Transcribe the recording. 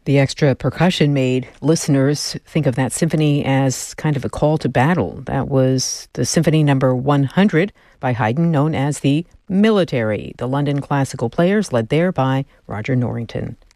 The extra percussion made listeners think of that symphony as kind of a call to battle. That was the Symphony Number 100 by Haydn, known as the Military. The London Classical Players, led there by Roger Norrington.